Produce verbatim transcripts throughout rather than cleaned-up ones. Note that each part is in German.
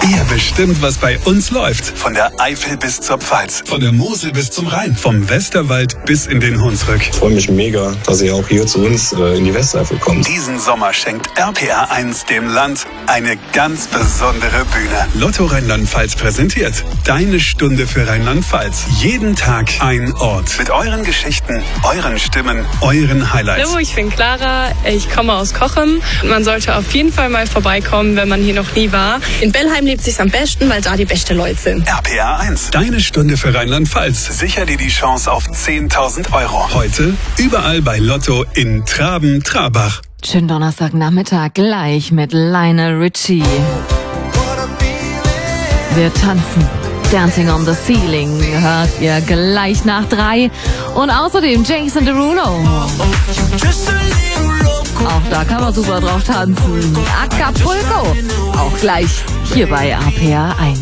Ihr bestimmt, was bei uns läuft. Von der Eifel bis zur Pfalz, von der Mosel bis zum Rhein, vom Westerwald bis in den Hunsrück. Ich freue mich mega, dass ihr auch hier zu uns äh, in die Westeifel kommt. Diesen Sommer schenkt R P R eins dem Land eine ganz besondere Bühne. Lotto Rheinland-Pfalz präsentiert Deine Stunde für Rheinland-Pfalz. Jeden Tag ein Ort. Mit euren Geschichten, euren Stimmen, euren Highlights. Hallo, ich bin Clara, ich komme aus Cochem. Man sollte auf jeden Fall mal vorbeikommen, wenn man hier noch nie war. In Bellheim lebt sich's am besten, weil da die beste Leute sind. R P R eins, Deine Stunde für Rheinland-Pfalz. Sicher dir die Chance auf zehntausend Euro. Heute überall bei Lotto in Traben-Trabach. Schönen Donnerstagnachmittag gleich mit Lionel Richie. Wir tanzen. Dancing on the Ceiling hört ihr gleich nach drei. Und außerdem Jason Derulo. Auch da kann man super drauf tanzen. Acapulco. Auch gleich hier bei R P R eins.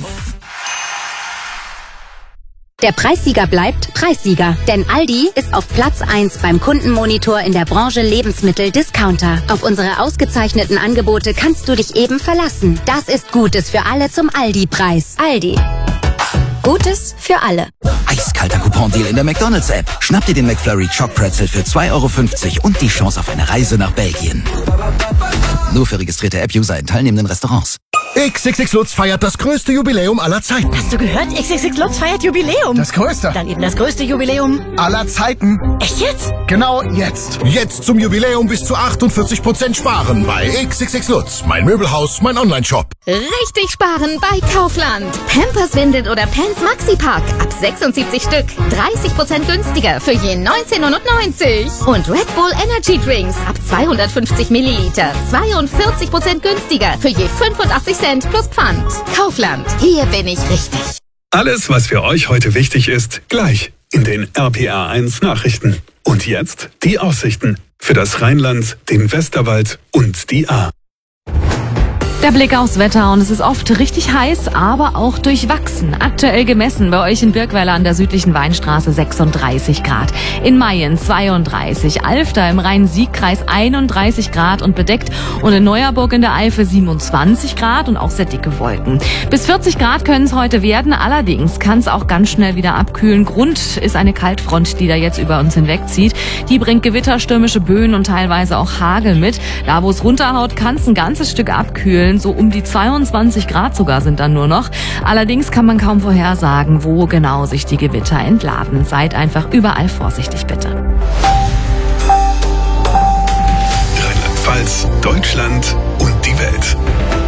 Der Preissieger bleibt Preissieger, denn Aldi ist auf Platz eins beim Kundenmonitor in der Branche Lebensmittel-Discounter. Auf unsere ausgezeichneten Angebote kannst du dich eben verlassen. Das ist Gutes für alle zum Aldi-Preis. Aldi. Gutes für alle. Eiskalter Coupon-Deal in der McDonald's-App. Schnapp dir den McFlurry Choc Pretzel für zwei Euro fünfzig und die Chance auf eine Reise nach Belgien. Nur für registrierte App-User in teilnehmenden Restaurants. X X X Lutz feiert das größte Jubiläum aller Zeiten. Hast du gehört? X X X Lutz feiert Jubiläum. Das größte. Dann eben das größte Jubiläum aller Zeiten. Echt jetzt? Genau jetzt. Jetzt zum Jubiläum bis zu achtundvierzig Prozent sparen bei X X X Lutz. Mein Möbelhaus, mein Online-Shop. Richtig sparen bei Kaufland. Pampers Windel oder Pants Maxi Pack ab sechsundsiebzig Stück. dreißig Prozent günstiger für je neunzehn neunundneunzig. Und Red Bull Energy Drinks ab zweihundertfünfzig Milliliter. zweiundvierzig Prozent günstiger für je fünfundachtzig Cent plus Pfand. Kaufland. Hier bin ich richtig. Alles, was für euch heute wichtig ist, gleich in den R P R eins Nachrichten. Und jetzt die Aussichten für das Rheinland, den Westerwald und die Ahr. Der Blick aufs Wetter und es ist oft richtig heiß, aber auch durchwachsen. Aktuell gemessen bei euch in Birkweiler an der südlichen Weinstraße sechsunddreißig Grad. In Mayen zweiunddreißig, Alfter im Rhein-Sieg-Kreis einunddreißig Grad und bedeckt und in Neuerburg in der Eifel siebenundzwanzig Grad und auch sehr dicke Wolken. Bis vierzig Grad können es heute werden, allerdings kann es auch ganz schnell wieder abkühlen. Grund ist eine Kaltfront, die da jetzt über uns hinwegzieht. Die bringt gewitterstürmische Böen und teilweise auch Hagel mit. Da, wo es runterhaut, kann es ein ganzes Stück abkühlen. So um die zweiundzwanzig Grad sogar sind dann nur noch. Allerdings kann man kaum vorhersagen, wo genau sich die Gewitter entladen. Seid einfach überall vorsichtig, bitte. Rheinland-Pfalz, Deutschland und die Welt.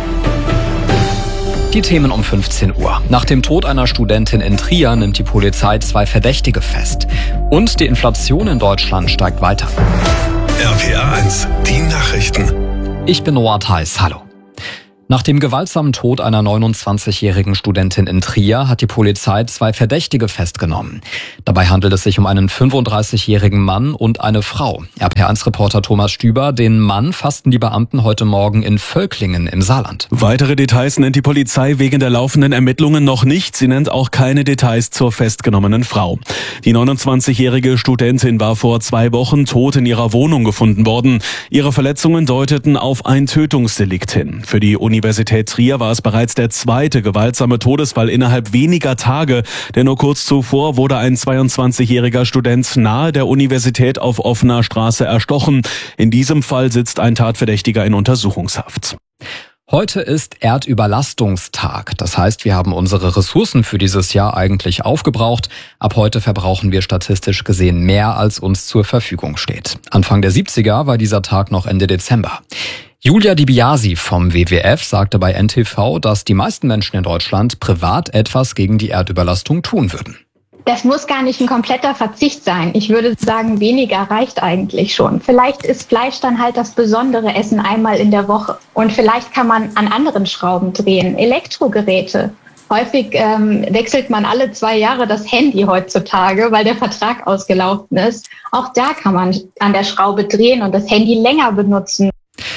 Die Themen um fünfzehn Uhr. Nach dem Tod einer Studentin in Trier nimmt die Polizei zwei Verdächtige fest. Und die Inflation in Deutschland steigt weiter. R P R eins, die Nachrichten. Ich bin Noah Theis. Hallo. Nach dem gewaltsamen Tod einer neunundzwanzigjährigen Studentin in Trier hat die Polizei zwei Verdächtige festgenommen. Dabei handelt es sich um einen fünfunddreißigjährigen Mann und eine Frau. R P R eins Reporter Thomas Stüber, den Mann fassten die Beamten heute Morgen in Völklingen im Saarland. Weitere Details nennt die Polizei wegen der laufenden Ermittlungen noch nicht. Sie nennt auch keine Details zur festgenommenen Frau. Die neunundzwanzigjährige Studentin war vor zwei Wochen tot in ihrer Wohnung gefunden worden. Ihre Verletzungen deuteten auf ein Tötungsdelikt hin. Für die Universität Trier war es bereits der zweite gewaltsame Todesfall innerhalb weniger Tage, denn nur kurz zuvor wurde ein zweiundzwanzigjähriger Student nahe der Universität auf offener Straße erstochen. In diesem Fall sitzt ein Tatverdächtiger in Untersuchungshaft. Heute ist Erdüberlastungstag. Das heißt, wir haben unsere Ressourcen für dieses Jahr eigentlich aufgebraucht. Ab heute verbrauchen wir statistisch gesehen mehr, als uns zur Verfügung steht. Anfang der siebziger war dieser Tag noch Ende Dezember. Julia Di Biasi vom W W F sagte bei N T V, dass die meisten Menschen in Deutschland privat etwas gegen die Erdüberlastung tun würden. Das muss gar nicht ein kompletter Verzicht sein. Ich würde sagen, weniger reicht eigentlich schon. Vielleicht ist Fleisch dann halt das besondere Essen einmal in der Woche. Und vielleicht kann man an anderen Schrauben drehen. Elektrogeräte. Häufig ähm, wechselt man alle zwei Jahre das Handy heutzutage, weil der Vertrag ausgelaufen ist. Auch da kann man an der Schraube drehen und das Handy länger benutzen.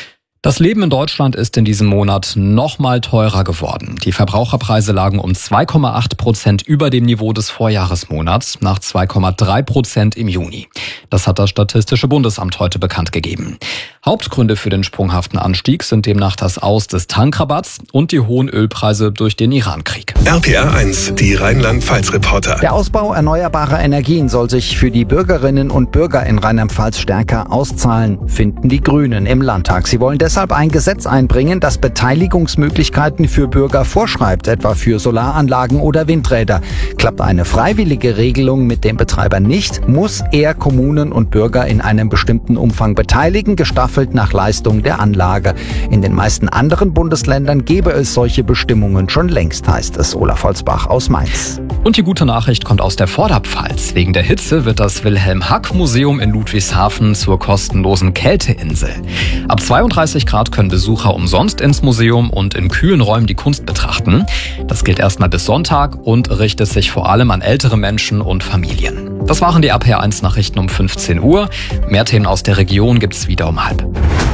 Das Leben in Deutschland ist in diesem Monat noch mal teurer geworden. Die Verbraucherpreise lagen um zwei Komma acht Prozent über dem Niveau des Vorjahresmonats nach zwei Komma drei Prozent im Juni. Das hat das Statistische Bundesamt heute bekannt gegeben. Hauptgründe für den sprunghaften Anstieg sind demnach das Aus des Tankrabatts und die hohen Ölpreise durch den Irankrieg. R P R eins, die Rheinland-Pfalz-Reporter. Der Ausbau erneuerbarer Energien soll sich für die Bürgerinnen und Bürger in Rheinland-Pfalz stärker auszahlen, finden die Grünen im Landtag. Sie wollen deshalb ein Gesetz einbringen, das Beteiligungsmöglichkeiten für Bürger vorschreibt, etwa für Solaranlagen oder Windräder. Klappt eine freiwillige Regelung mit dem Betreiber nicht, muss er Kommunen und Bürger in einem bestimmten Umfang beteiligen, gestaffelt nach Leistung der Anlage. In den meisten anderen Bundesländern gäbe es solche Bestimmungen schon längst, heißt es. Olaf Holzbach aus Mainz. Und die gute Nachricht kommt aus der Vorderpfalz. Wegen der Hitze wird das Wilhelm-Hack-Museum in Ludwigshafen zur kostenlosen Kälteinsel. Ab zweiunddreißig Grad können Besucher umsonst ins Museum und in kühlen Räumen die Kunst betrachten. Das gilt erstmal bis Sonntag und richtet sich vor allem an ältere Menschen und Familien. Das waren die R P R eins Nachrichten um fünfzehn Uhr. Mehr Themen aus der Region gibt's wieder um halb.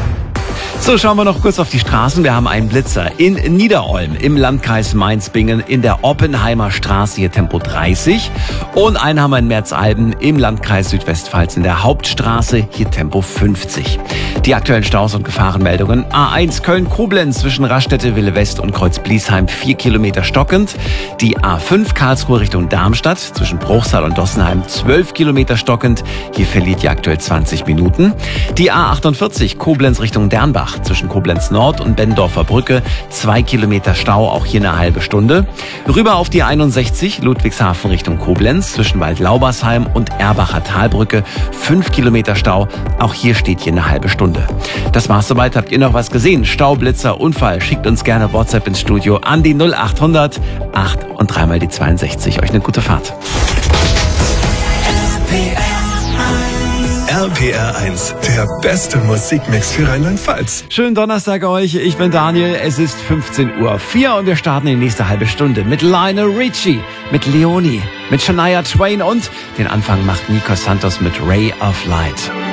So, schauen wir noch kurz auf die Straßen. Wir haben einen Blitzer in Niederolm im Landkreis Mainz-Bingen in der Oppenheimer Straße, hier Tempo dreißig. Und einen haben wir in Merzalben im Landkreis Südwestpfalz in der Hauptstraße, hier Tempo fünfzig. Die aktuellen Staus und Gefahrenmeldungen. A eins Köln-Koblenz zwischen Raststätte, Wille West und Kreuz-Bliesheim vier Kilometer stockend. Die A fünf Karlsruhe Richtung Darmstadt zwischen Bruchsal und Dossenheim zwölf Kilometer stockend. Hier verliert ihr aktuell zwanzig Minuten. Die A achtundvierzig Koblenz Richtung Dernbach zwischen Koblenz Nord und Bendorfer Brücke zwei Kilometer Stau, auch hier eine halbe Stunde. Rüber auf die einundsechzig Ludwigshafen Richtung Koblenz zwischen Waldlaubersheim und Erbacher Talbrücke fünf Kilometer Stau, auch hier steht hier eine halbe Stunde. Das war's soweit. Habt ihr noch was gesehen? Stau, Blitzer, Unfall? Schickt uns gerne WhatsApp ins Studio an die null achthundert acht und dreimal die zweiundsechzig. Euch eine gute Fahrt. R P R eins, der beste Musikmix für Rheinland-Pfalz. Schönen Donnerstag euch, ich bin Daniel, es ist fünfzehn Uhr vier und wir starten in die nächste halbe Stunde mit Lionel Richie, mit Leonie, mit Shania Twain und den Anfang macht Nico Santos mit Ray of Light.